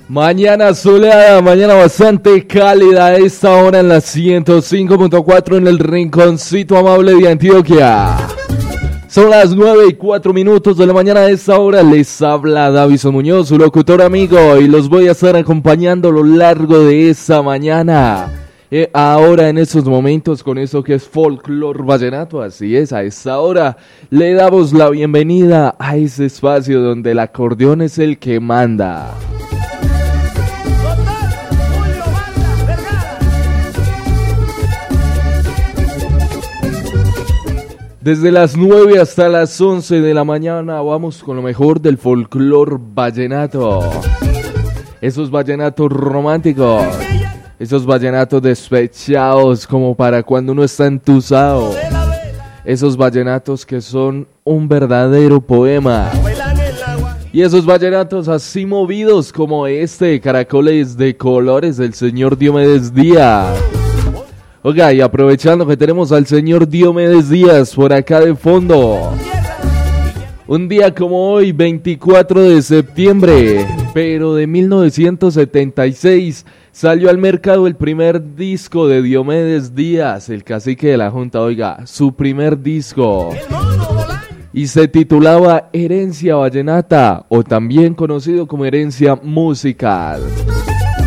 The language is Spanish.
Mañana soleada, mañana bastante cálida a esta hora en la 105.4 en el rinconcito amable de Antioquia. Son las 9:04 de la mañana a esta hora. Les habla Davison Muñoz, su locutor amigo, y los voy a estar acompañando a lo largo de esta mañana. Ahora en estos momentos con eso que es folclor vallenato, así es, a esta hora le damos la bienvenida a ese espacio donde el acordeón es el que manda. Desde las 9 hasta las 11 de la mañana vamos con lo mejor del folclor vallenato. Esos vallenatos románticos, esos vallenatos despechados como para cuando uno está entusado. Esos vallenatos que son un verdadero poema. Y esos vallenatos así movidos como este, Caracoles de Colores del señor Diomedes Díaz. Oiga, y aprovechando que tenemos al señor Diomedes Díaz por acá de fondo. Un día como hoy, 24 de septiembre, pero de 1976, salió al mercado el primer disco de Diomedes Díaz, el cacique de la Junta, oiga, su primer disco. Y se titulaba Herencia Vallenata, o también conocido como Herencia Musical.